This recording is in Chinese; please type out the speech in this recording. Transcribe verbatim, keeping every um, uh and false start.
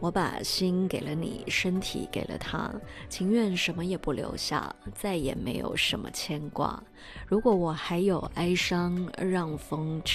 我把心给了你，身体给了他，情愿什么也不留下，再也没有什么牵挂。如果我还有哀伤，让风